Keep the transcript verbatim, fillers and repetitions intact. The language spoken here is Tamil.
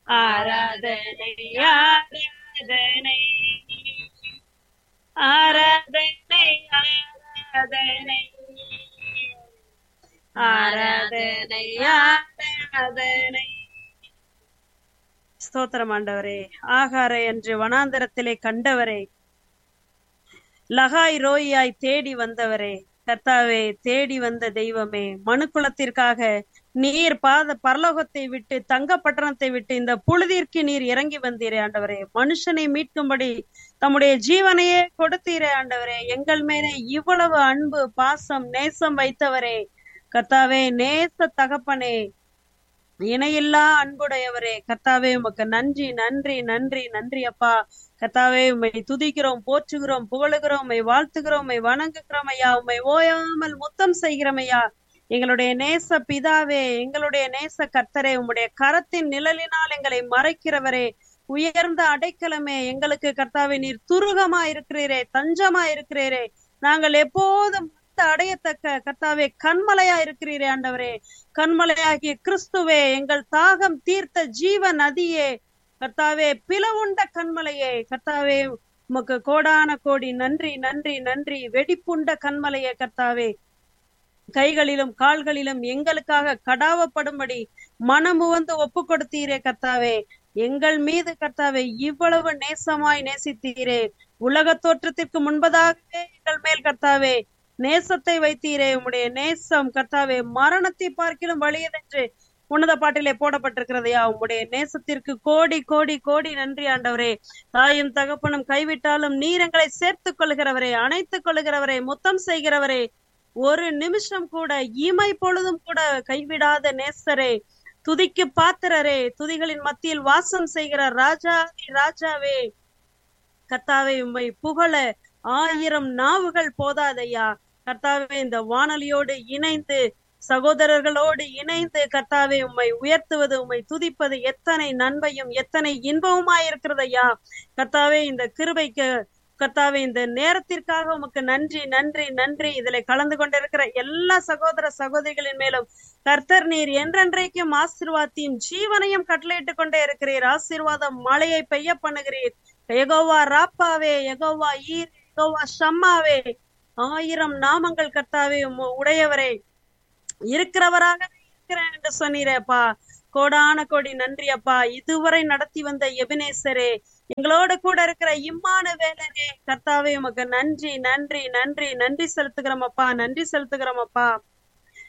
ஆராதனை ஆராதனை ஆராதனை ஆராதனை ஆராதனை ஆராதனை. ஸ்தோத்திரம் ஆண்டவரே. ஆகாரை என்று வனாந்தரத்திலே கண்டவரே, லகாய் ரோயாய் தேடி வந்தவரே, கர்த்தாவே தேடி வந்த தெய்வமே, மனுக்குலத்திற்காக நீர் பாத பரலோகத்தை விட்டு தங்க பட்டணத்தை விட்டு இந்த புழுதிற்கு நீர் இறங்கி வந்தீரே ஆண்டவரே. மனுஷனை மீட்கும்படி தம்முடைய ஜீவனையே கொடுத்தீரே ஆண்டவரே. எங்கள் மேலே இவ்வளவு அன்பு பாசம் நேசம் வைத்தவரே கர்த்தாவே, நேச தகப்பனே, இணையில்லா அன்புடையவரே கர்த்தாவே, உமக்கு நன்றி நன்றி நன்றி நன்றி அப்பா. கர்த்தாவே, உம்மை துதிக்கிறோம், போற்றுகிறோம், புகழுகிறோம், உம்மை வாழ்த்துகிறோம், உம்மை வணங்குகிறோம் ஐயா. உம்மை ஓயாமல் முத்தம் செய்கிறோம் ஐயா. எங்களுடைய நேச பிதாவே, எங்களுடைய நேச கர்த்தரே, உம்முடைய கரத்தின் நிழலினால் எங்களை மறைக்கிறவரே, உயர்ந்த அடைக்கலமே, எங்களுக்கு கர்த்தாவே நீர் துருகமா இருக்கிறீரே, தஞ்சமா இருக்கிறீரே, நாங்கள் எப்போதும் அடையத்தக்க கர்த்தாவே கண்மலையா இருக்கிறீரே ஆண்டவரே. கண்மலையாகிய கிறிஸ்துவே, எங்கள் தாகம் தீர்த்த ஜீவ நதியே கர்த்தாவே, பிளவுண்ட கண்மலையே கர்த்தாவே, உமக்கு கோடான கோடி நன்றி நன்றி நன்றி. வெடிப்புண்ட கண்மலையே கர்த்தாவே, கைகளிலும் கால்களிலும் எங்களுக்காக கடாவப்படும்படி மனமுவந்து ஒப்பு கொடுத்தீரே கர்த்தாவே. எங்கள் மீது கர்த்தாவே இவ்வளவு நேசமாய் நேசித்தீரே. உலக தோற்றத்திற்கு முன்பதாகவே எங்கள் மேல் கர்த்தாவே நேசத்தை வைத்தீரே. உம்முடைய நேசம் கர்த்தாவே மரணத்தை பார்க்கிலும் வலியதென்று உன்னத பாட்டிலே போடப்பட்டிருக்கிறதையா. உம்முடைய நேசத்திற்கு கோடி கோடி கோடி நன்றி ஆண்டவரே. தாயும் தகப்பனும் கைவிட்டாலும் நீர் எங்களை சேர்த்துக் கொள்கிறவரே, அணைத்துக் கொள்கிறவரே, முத்தம் செய்கிறவரே, ஒரு நிமிஷம் கூட இமை பொழுதும் கூட கைவிடாத நேசரே, துதிக்கு பாத்திரரே, துதிகளின் மத்தியில் வாசம் செய்கிற ராஜாதி ராஜாவே கர்த்தாவே, உம்மை புகழ ஆயிரம் நாவுகள் போதாதையா கர்த்தாவே. இந்த வானொலியோடு இணைந்து சகோதரர்களோடு இணைந்து கர்த்தாவே உம்மை உயர்த்துவது, உம்மை துதிப்பது எத்தனை நன்மையும் எத்தனை இன்பமுமாய் இருக்கிறதையா கர்த்தாவே. இந்த கிருபைக்கு கர்த்தாவே, இந்த நேரத்திற்காக உமக்கு நன்றி நன்றி நன்றி. இதுல கலந்து கொண்டிருக்கிற எல்லா சகோதர சகோதரிகளின் மேலும் கர்த்தர் நீர் என்றென்றைக்கும் ஆசீர்வாதத்தையும் ஜீவனையும் கட்டளையிட்டு கொண்டே இருக்கிறீர். ஆசீர்வாதம் மழையை பெய்ய பண்ணுகிறீர். யெகோவா ராப்பாவே, யெகோவா ஈர், யெகோவா ஷம்மாவே, ஆயிரம் நாமங்கள் கர்த்தாவே உடையவரே, இருக்கிறவராக இருக்கிறேன் என்று சொன்னீரேப்பா. கோடான கோடி நன்றி அப்பா. இதுவரை நடத்தி வந்த எபினேசரே, எங்களோட கூட இருக்கிற இம்மானுவேலரே கர்த்தாவே, உமக்கு நன்றி நன்றி நன்றி நன்றி செலுத்துகிறோம் அப்பா, நன்றி செலுத்துகிறோம் அப்பா.